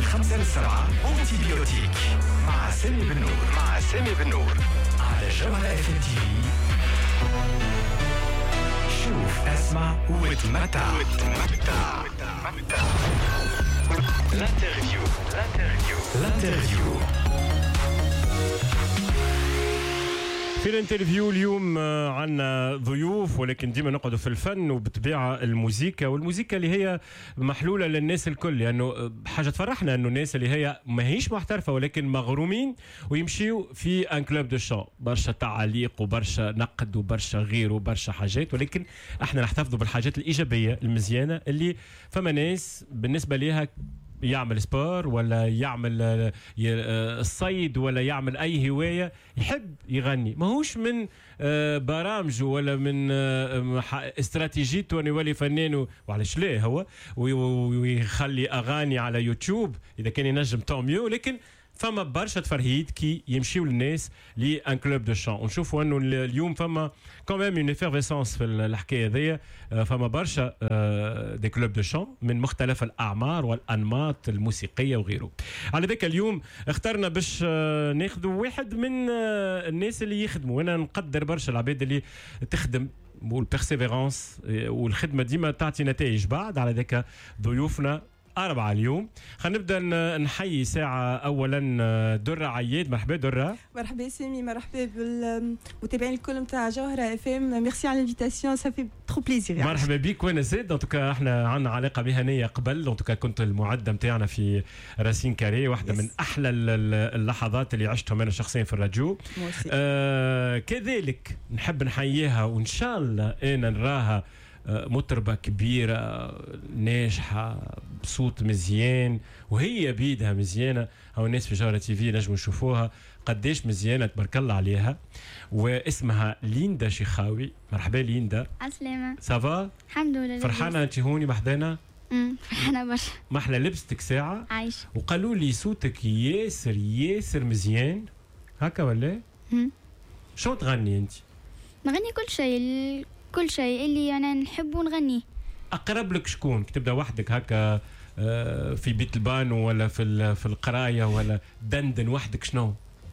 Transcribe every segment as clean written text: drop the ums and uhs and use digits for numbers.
5 للسبعة أنتي بيوتيك مع سامي بن نور على جوهرة اف ام تي في. شوف اسمع وتمتع. الانترفيو في الانترفيو اليوم عنا ضيوف، ولكن ديما نقعدوا في الفن وبطبيعة الموسيقى، والموسيقى اللي هي محلولة للناس الكل، لأنه يعني حاجة تفرحنا أنه الناس اللي هي ما هيش محترفة ولكن مغرومين ويمشيوا في ان كلوب دو شان، برشا تعليق وبرشا نقد وبرشا غير وبرشا حاجات، ولكن احنا نحتفظوا بالحاجات الإيجابية المزيانة اللي فما ناس بالنسبة لها يعمل سبور ولا يعمل الصيد ولا يعمل أي هواية يحب يغني، ماهوش من برامج ولا من استراتيجيته أن يولي فنان، وعلاش ليه هو ويخلي أغاني على يوتيوب إذا كان ينجم طوميو، لكن فما برشا تفرهيد كي يمشيو للناس لان كلوب دو شان، ونشوفوا انه اليوم فما كمان اون افيرفيسونس في الحكايه هذيا، فما برشا دي كلوب دو شان من مختلف الاعمار والانماط الموسيقيه وغيره. على ذاك اليوم اخترنا باش ناخذوا واحد من الناس اللي يخدموا، وانا نقدر برشا العباد اللي تخدم والبيرسيفيرانس والخدمه ديما تعطي نتائج. بعد على ذاك ضيوفنا 4 اليوم. خلينا نبدا نحيي ساعة أولا درة عياد. مرحبا درة. مرحبا سامي، مرحبا بالمتابعين الكل نتاع جوهرة اف ام، ميرسي على الانفيتاسيون، سافي ترو بليزير. مرحبا بك وانا زاد. ان توكا احنا عندنا علاقة مهنية قبل، ان توكا كنت المعدة نتاعنا في راسين كاري، واحدة من أحلى اللحظات اللي عشتهم أنا شخصيا في الراديو. كذلك نحب نحييها وإن شاء الله أنا نراها مطربة كبيرة ناجحة بصوت مزيان وهي بيدها مزيانة. هو الناس في جوهرة تي في نجموا نشوفوها قديش مزيانة تبارك الله عليها، واسمها ليندا شيخاوي. مرحبا ليندا. عسلامة. سافا؟ الحمد لله. فرحانة انت هوني محدانا؟ فرحانة برشا. محلى لبستك ساعة عايش. وقالوا لي صوتك ياسر مزيان هكا ولا؟ شو تغني انت؟ نغني كل شيء اللي أنا نحبه نغنيه. أقرب لك شكون؟ تبدأ وحدك هكا في بيت البانو ولا في القراية ولا دندن وحدك، شنو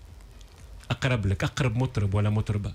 أقرب لك؟ أقرب مطرب ولا مطربة؟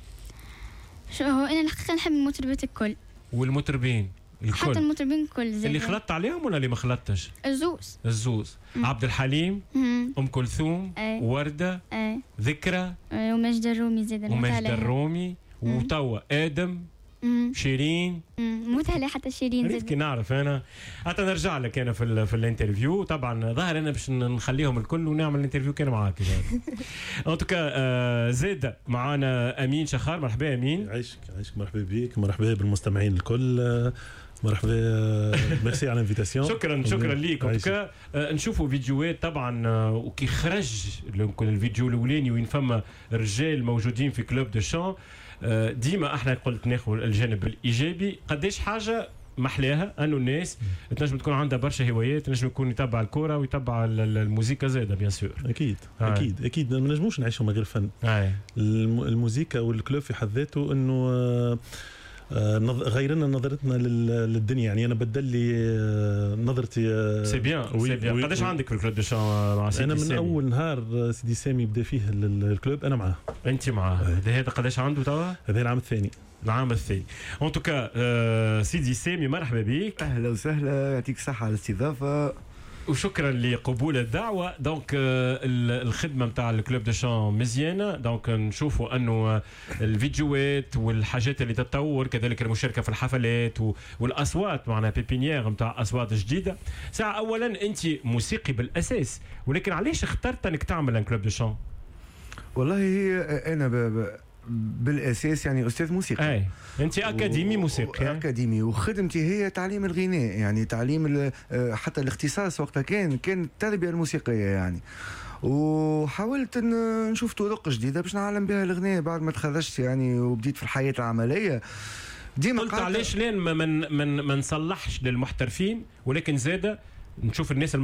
شو هو أنا الحقيقة نحب المطربات الكل والمطربين الكل، حتى المطربين الكل اللي خلطت عليهم ولا اللي ما خلطتش؟ الزوز. عبد الحليم، أم كلثوم، وردة، ذكرى، ومجد الرومي زيد. ومجد الرومي وتوا آدم، شيرين، متهلا حتى شيرين زيد. كي نعرف انا حتى نرجع لك انا في الانترفيو. طبعا ظاهر انا باش نخليهم الكل ونعمل الانترفيو كان معاك. ان توكا زيد معانا امين شخار. مرحبا امين. عايشك مرحبا بك، مرحبا بالمستمعين الكل، مرحبا. ميرسي على الانفيتاسيون. شكرا ليك. ان نشوفوا فيديوهات طبعا، وكي خرج الفيديو الاولاني وين فما رجال موجودين في كلوب دو شان، ديما احنا قلت ناخذ الجانب الايجابي. قداش حاجه محلاها انه الناس تنجم تكون عندها برشا هوايات، تنجم يكون يتبع الكره ويتبع الموسيقى زاده بيان سور. اكيد ما نجموش نعيشوا من غير فن. الموسيقى والكلوب في حد ذاته انه غيرنا نظرتنا للدنيا، يعني انا بدل لي نظرتي. سي بيان. قداش عندك في الكلوب دو شان مع سيدي سامي؟ انا من اول نهار سيدي سامي بدا فيه الكلوب انا معاه. انت معاه. هذا قداش عنده توا؟ هذا العام الثاني. ان توكا سيدي سامي مرحبا بك. اهلا وسهلا، يعطيك الصحه على الاستضافه وشكرا لقبول الدعوه. دونك الخدمه نتاع الكلوب دو شان مزيانه، دونك نشوفوا انه الفيديوهات والحاجات اللي تتطور، كذلك المشاركه في الحفلات والاصوات، معنا بيبينيير نتاع اصوات جديده. ساعه اولا انت موسيقي بالاساس، ولكن علاش اخترت انك تعمل ان كلوب دو شان؟ والله انا بالاساس يعني استاذ موسيقى. انت اكاديمي موسيقي. اكاديمي، وخدمتي هي تعليم الغناء، يعني تعليم حتى الاختصاص وقتها كان التربيه الموسيقيه يعني. وحاولت نشوف طرق جديده باش نعلم بها الغناء بعد ما تخرجت يعني وبديت في الحياه العمليه. ديما قلت علاش لين ما نصلحش للمحترفين، ولكن زاده نشوف الناس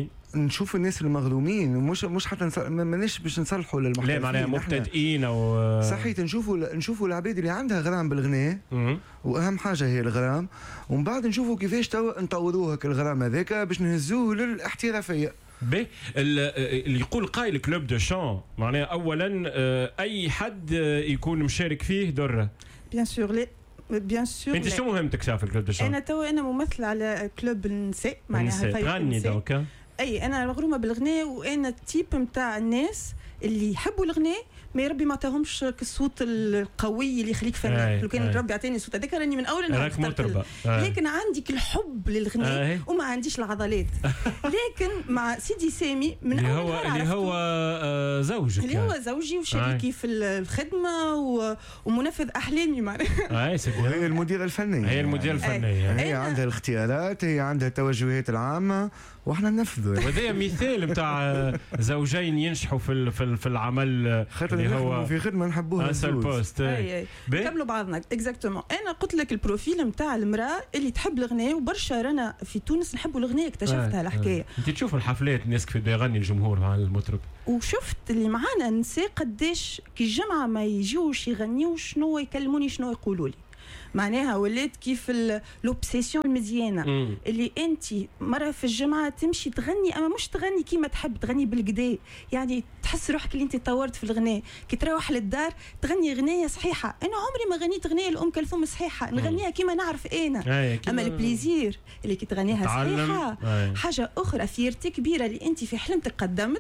المغرومين مش حتى ماناش باش نصلحوا للمحترفين. لا معناها مبتدئين او صحيح. نشوفوا العباد اللي عندها غرام بالغناء، واهم حاجه هي الغرام، ومن بعد نشوفوا كيفاش نطوروه الغرام هذاك باش نهزوه للاحترافيه. به اللي يقول قايل كلوب دو شان معناها اولا اي حد يكون مشارك فيه دره. بيان سور بيان سور. انت شو مهمتك في الكلوب دو شان؟ انا ممثله على كلوب النساء معناها غني دوكا. اي انا مغرومه بالغناء وانا التيب نتاع الناس اللي يحبوا الغناء ما يربي ما عطاهمش الصوت القوي اللي يخليك فنان. لو كان ربي عطاني الصوت هذاك راني من اول نهار اخترت لكن عندي الحب للغناء وما عنديش العضلات. لكن مع سيدي سامي من اول نهار اللي هو زوجك اللي هو زوجي وشريكي في الخدمه ومنفذ احلامي معناها. هي المديره الفنيه. هي المديره الفنيه. هي عندها الاختيارات، هي عندها التوجهات العامه واحنا ننفذوا. وهذا مثال نتاع زوجين ينجحوا في العمل اللي هو في خدمه نحبوها بوست. نكملوا بعضنا اكزاكتومون. انا قلت لك البروفيل نتاع المراه اللي تحب الغناء وبرشا رانا في تونس نحبوا الغناء اكتشفتها الحكايه. انت تشوف الحفلات الناس كيف يغني الجمهور مع المطرب وشفت اللي معانا نساء قداش كي الجمعه ما يجيوش يغنيوا شنو يكلموني شنو يقولوا لي. معناها ولات كيف لوبسيسيون المزيانه اللي انت مره في الجمعه تمشي تغني اما مش تغني كيما تحب تغني بالكدا يعني تحس روحك اللي انت طورت في الغناء. كي تروح للدار تغني غنايه صحيحه. انا عمري ما غنيت غنيه لام كلثوم صحيحه نغنيها كيما نعرف انا. اما البليزير اللي كي تغنيها صحيحه حاجه اخرى. فيرتي كبيره اللي انت في حلمتك قدمت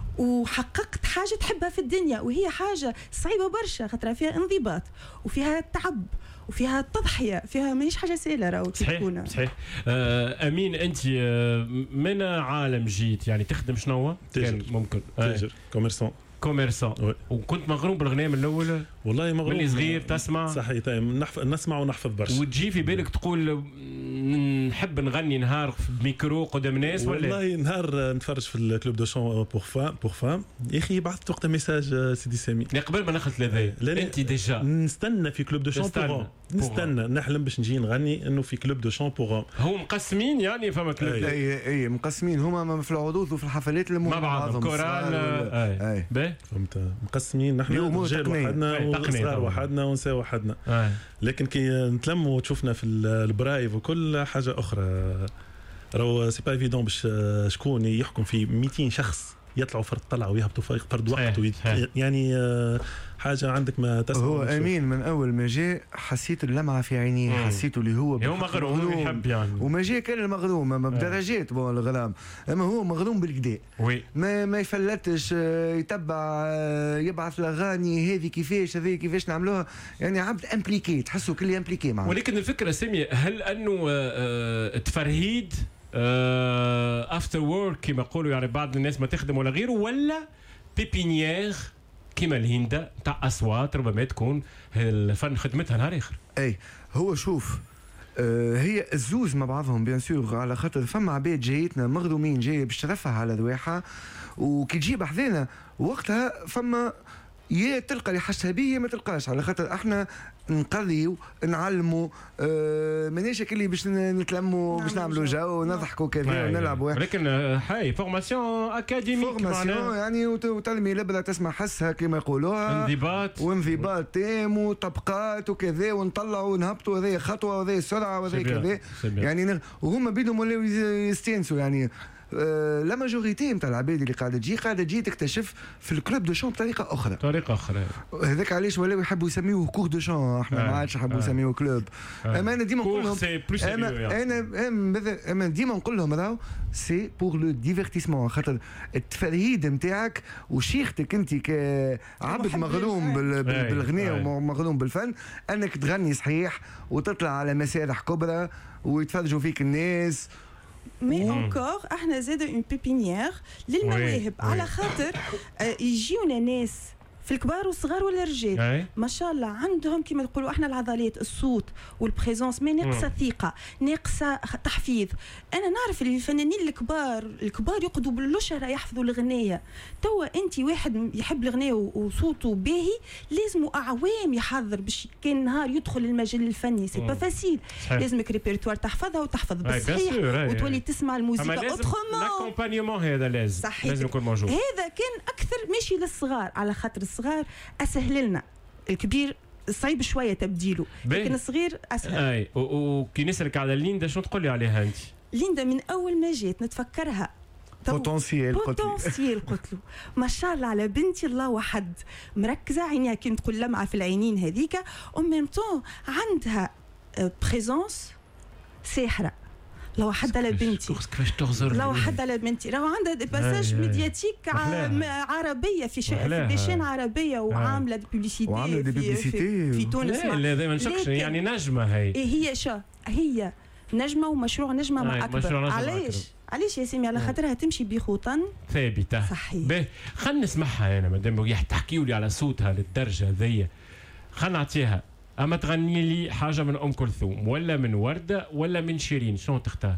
وحققت حاجه تحبها في الدنيا وهي حاجه صعيبه برشا خاطر فيها انضباط وفيها تعب وفيها التضحيه فيها ماهيش حاجه سهله راهو تكون. صحيح. امين انت من عالم جيت يعني تخدم شنو؟ كان ممكن تاجر كوميرسون وكنت مغروم بالغناء من الاول؟ والله مغروم من صغير تسمع؟ صحيح نسمع ونحفظ برشا. وتجي في بالك تقول نحب نغني نهار بميكرو قدام ناس ولا؟ والله نهار نتفرج في الكلوب دو شون بور فام يا اخي بعثت وقت ميساج سيدي سامي قبل ما ناخذ لذي انت ديجا نستنى في كلوب دو شون نستنى نحلم باش نجي نغني انه في كلوب دو شون بور هو مقسمين يعني فما كلوب اي مقسمين هما في العروض وفي الحفلات اللي مع بعضهم كورال فهمت مقسمين نحن رجال وحدنا وصغار وحدنا ونساء وحدنا. لكن كي نتلموا وتشوفنا في البرايف وكل حاجه اخرى راهو سي با ايفيدون باش شكون يحكم في 200 شخص يطلعوا فرد طلعوا ويهبطوا فرد وقت يعني حاجه عندك ما تسمع. هو امين من اول ما جاء حسيت اللمعه في عينيه حسيته اللي هو مغروم يحب يعني وما جاء كان المغروم ما بدرجات الغرام اما هو مغروم بالكدا ما يفلتش يتبع يبعث الاغاني هذه كيفاش هذه كيفاش نعملوها يعني عبد امبليكي تحسه كل امبليكي معه. ولكن الفكره ساميه هل انه التفرهيد افتر وورك كما يقولوا يعني بعض الناس ما تخدم ولا غيره ولا بيبينيير كيما الهندا تاع اصوات ربما تكون الفن خدمتها نهار اخر؟ اي هو شوف هي الزوز مع بعضهم بيان سور على خاطر فما عباد جايتنا مغرومين جايه باش ترفه على ذواحه وكي تجيب حذانا وقتها فما يا تلقى اللي حسها بيه ما تلقاش على خاطر احنا نقضيو نعلموا مانيش اللي باش نتلموا باش نعملوا جو ونضحكوا كذا ونلعبوا ولكن هاي فورماسيون اكاديميك فورماسيون يعني وتلمي لبلا تسمع حسها كما يقولوها انضباط تام وطبقات وكذا ونطلعوا ونهبطوا هذه خطوه وهذه سرعه وهذه كذا يعني وهم بينهم ولاو يستانسوا يعني لا ماجوريتي نتاع العباد اللي قاعده تجي تكتشف في الكلوب دو شون بطريقه اخرى هذاك علاش ولاو يحبوا يسميوه كور دو شون احنا ما عادش نحبوا نسميوه كلوب. اما انا ديما نقول لهم انا ديما نقول لهم راهو سي بور لو ديفيرتيسمون خاطر التفرهيد نتاعك وشيختك انت كعبد مغروم بالغناء ومغروم بالفن انك تغني صحيح وتطلع على مسارح كبرى ويتفرجوا فيك الناس. مي انكور احنا زاد اون بيبينيير للمواهب على خاطر يجيونا ناس في الكبار والصغار والرجال ما شاء الله عندهم كما نقولوا احنا العضلات الصوت والبريزونس ما ناقصه ثقه ناقصه تحفيظ. انا نعرف الفنانين الكبار يقعدوا بالشهر يحفظوا الغنايه. توا انت واحد يحب الغنايه وصوته باهي لازم اعوام يحضر باش كان نهار يدخل المجال الفني سي با فاسيل. لازمك ريبرتوار تحفظها وتحفظ بالصحيح وتولي تسمع الموسيقى اوترومون. لاكومبانيمون هذا لازم يكون موجود. هذا كان اكثر ماشي للصغار على خاطر الصغار اسهل لنا الكبير صعيب شويه تبديله لكن الصغير اسهل. وكي نسالك على ليندا شنو تقول لي عليها انت؟ ليندا من اول ما جات نتفكرها بوتنسيال قلت له ما شاء الله على بنتي الله وحد مركزه عينيها كي تقول لمعه في العينين هذيك وميم طون عندها بريزونس ساحره لو حد على بنتي كيفاش تغزر لو حد على بنتي راهو عندها دي باساج ميدياتيك عربيه في بيشين عربيه وعامله دي بوبليسيتي في تونس لا دائما شكش يعني نجمه هي هي نجمه ومشروع نجمه مع اكبر علاش يا سامي على خاطرها تمشي بخطى ثابته صحيح باهي خلينا نسمعها انا مادام تحكيوا لي على صوتها للدرجه ذي خلينا نعطيها اما تغني لي حاجه من ام كلثوم ولا من ورده ولا من شيرين شنو تختار؟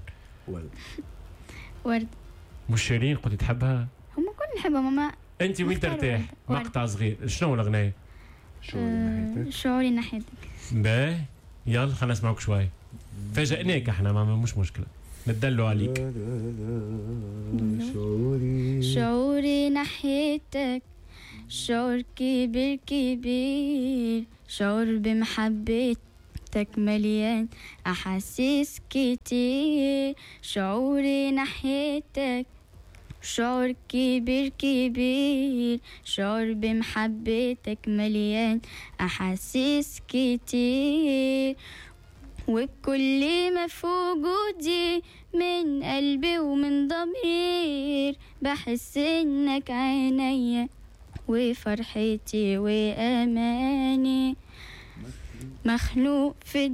ورد مش شيرين قلت تحبها؟ هم كل نحبها ماما انت وين ترتاح؟ مقطع صغير شنو الاغنيه؟ شعوري ناحيتك باهي يلا خلينا نسمعوك شوي فاجئناك احنا ما مش مشكله ندلوا عليك شعوري ناحيتك شعور كبير كبير شعور بمحبتك مليان أحاسيس كتير شعوري ناحيتك شعور كبير كبير شعور بمحبتك مليان أحاسيس كتير وبكل ما في وجودي من قلبي ومن ضمير بحس إنك عينيا وفرحتي وأماني مخلوق في